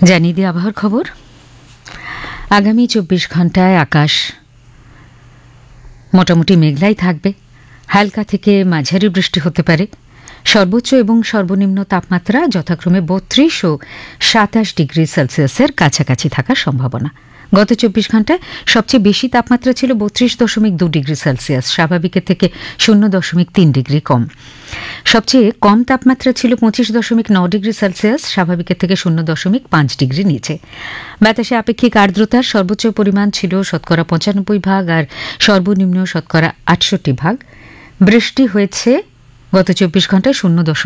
জানিয়ে দিই আবহাওয়ার খবর। আগামী 24 ঘন্টায় আকাশ মোটামুটি মেঘলাই থাকবে। হালকা থেকে মাঝারি বৃষ্টি হতে পারে। সর্বোচ্চ এবং সর্বনিম্ন তাপমাত্রা যথাক্রমে 32 ও 27 ডিগ্রি সেলসিয়াসের কাছাকাছি থাকার সম্ভাবনা। গত 24 ঘন্টায় সবচেয়ে বেশি তাপমাত্রা ছিল 32.2 ডিগ্রি সেলসিয়াস, স্বাভাবিকের থেকে 0.3 ডিগ্রি কম। সবচেয়ে কম তাপমাত্রা ছিল 25.9 ডিগ্রি সেলসিয়াস, স্বাভাবিকের থেকে 0.5 ডিগ্রি নিচে। বাতাসে আপেক্ষিক আর্দ্রতার সর্বোচ্চ পরিমাণ ছিল 95% আর সর্বনিম্ন 68%। বৃষ্টি হয়েছে গত 24 ঘন্টায় 0.